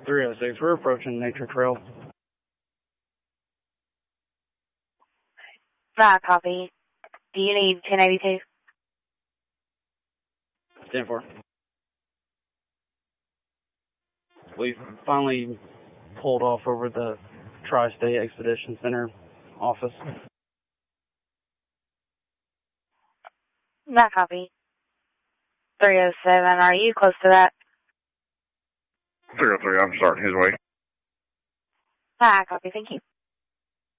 306, we're approaching Nature Trail. Not copy. Do you need 1082? 10-4. We finally pulled off over the Tri-State Expedition Center office. Not copy. 307, are you close to that? 303, I'm starting his way. Not copy, thank you.